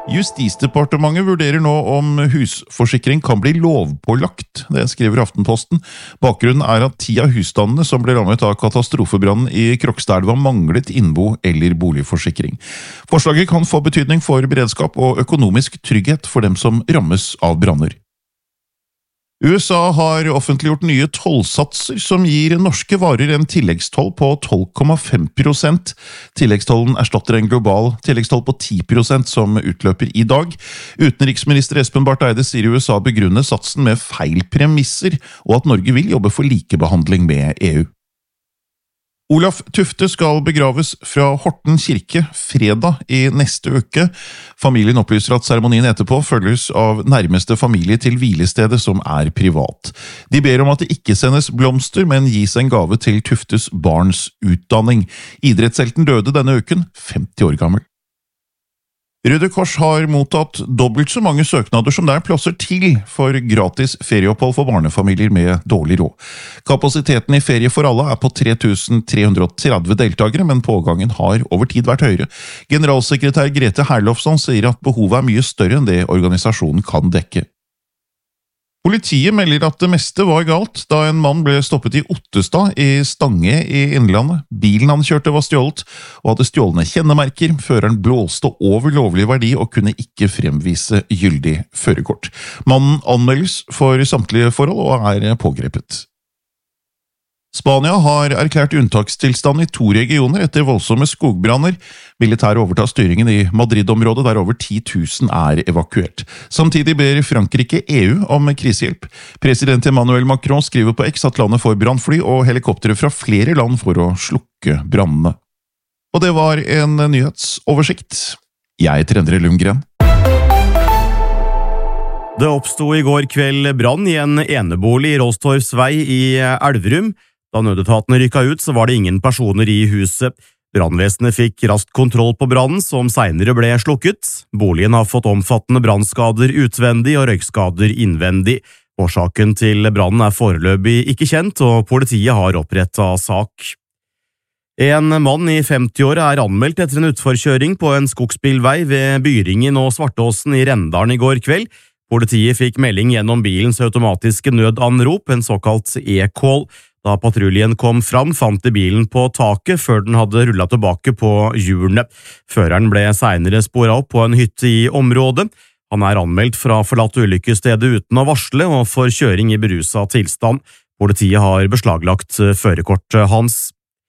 Justisdepartementet vurderer nå om husforsikring kan bli lovpålagt, det skriver Aftenposten. Bakgrunnen er at 10 av husstandene som ble rammet av katastrofebrannen i Krokstadelva manglet innbo- eller boligforsikring. Forslaget kan få betydning for beredskap og økonomisk trygghet for dem som rammes av branner. USA har offentliggjort nye tollsatser som gir norske varer en tilleggstoll på 12,5%. Tilleggstollen erstatter en global tilleggstoll på 10% som utløper i dag. Utenriksminister Espen Barth Eide sier USA begrunner satsen med feil premisser, og at Norge vil jobbe for likebehandling med EU. Olaf Tufte skal begraves fra Horten kirke fredag i neste uke. Familien opplyser at seremonien etterpå følges av nærmeste familie til hvilestedet som er privat. De ber om at det ikke sendes blomster, men gis en gave til Tuftes barns utdanning. Idrettshelten døde denne uken, 50 år gammel. Røde Kors har mottatt dobbelt så mange søknader som det er plasser til for gratis ferieopphold for barnefamilier med dårlig råd. Kapasiteten i Ferie for alle er på 3.330 deltakere, men pågangen har over tid vært høyere. Generalsekretær Grete Herlofsson sier at behovet er mye større enn det organisasjonen kan dekke. Politiet melder at det meste var galt da en mann ble stoppet i Ottestad i Stange i Innlandet. Bilen han kjørte var stjålet og hadde stjålne kjennemerker. Føreren blåste over lovlig verdi og kunne ikke fremvise gyldig førerkort. Mannen anmeldes for samtlige forhold og er pågrepet. Spania har erklært unntakstilstand i 2 regioner etter voldsomme skogbranner. Militæret overtar styringen i Madrid-området der over 10 000 er evakuert. Samtidig ber Frankrike EU om krisehjelp. President Emmanuel Macron skriver på X at landet får brannfly og helikoptere fra flere land for å slukke brannene. Og det var en nyhetsoversikt. Jeg heter Endre Lundgren. Det oppsto i går kveld brann i en enebolig i Rolstorffs vei i Elverum. Da nødetatene rykket ut, så var det ingen personer i huset. Brannvesenet fikk raskt kontroll på brannen, som senere ble slukket. Boligen har fått omfattende brannskader utvendig og røykskader innvendig. Årsaken til brannen er foreløpig ikke kjent, og politiet har opprettet sak. En mann i 50-åra er anmeldt etter en utforkjøring på en skogsbilvei ved Byringen og Svartåsen i Rendalen i går kveld. Politiet fikk melding gjennom bilens automatiske nødanrop, en såkalt e-call. Da patruljen kom fram, fant de bilen på taket før den hadde rullet tilbake på hjulene. Føreren ble senere sporet opp på en hytte i området. Han er anmeldt fra forlatt ulykkesstedet uten å varsle og for kjøring i beruset tilstand. Politiet har beslaglagt førerkortet hans.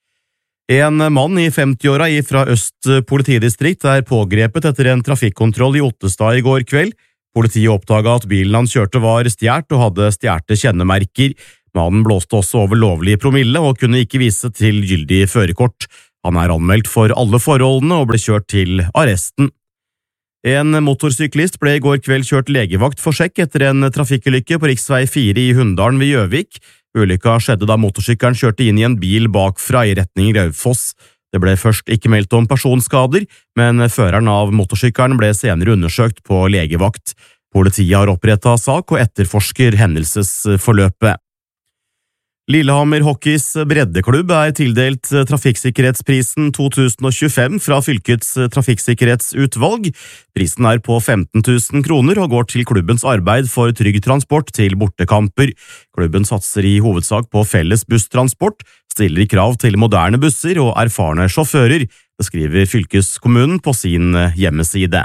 En mann i 50-åra fra Øst politidistrikt er pågrepet etter en trafikkontroll i Ottestad i går kveld. Politiet oppdaget at bilen han kjørte var stjert og hadde stjerte kjennemerker. Mannen blåste også over lovlig promille og kunne ikke vise til gyldig førerkort. Han er anmeldt for alle forholdene og ble kjørt til arresten. En motorsyklist ble i går kveld kjørt legevakt for sjekk etter en trafikkulykke på riksvei 4 i Hunndalen ved Gjøvik. Ulykka skjedde da motorsykkelen kjørte inn i en bil bakfra i retning Raufoss. Det ble først ikke meldt om personskader, men føreren av motorsykkelen ble senere undersøkt på legevakt. Politiet har opprettet sak og etterforsker hendelsesforløpet. Lillehammer Hockeys breddeklubb er tildelt Trafikksikkerhetsprisen 2025 fra fylkets trafikksikkerhetsutvalg. Prisen er på 15 000 kroner og går til klubbens arbeid for trygg transport til bortekamper. Klubben satser i hovedsak på felles busstransport, stiller krav til moderne busser og erfarne sjåfører, det skriver fylkeskommunen på sin hjemmeside.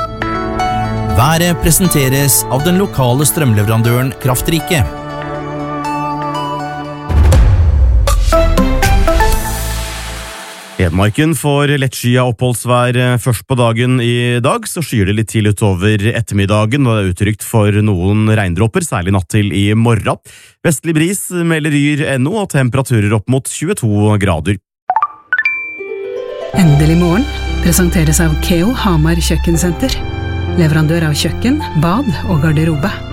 Været presenteres av den lokale strømleverandøren Kraftrike. Hedmarken får lettskyet oppholdsvær først på dagen i dag, så skyer det litt til utover ettermiddagen, og det er utrygt for noen regndråper, særlig natt til i morgen. Vestlig bris melder Yr.no og temperaturer opp mot 22 grader. Endelig morgen presenteres av Keo Hamar Kjøkkensenter. Leverandør av kjøkken, bad og garderobe.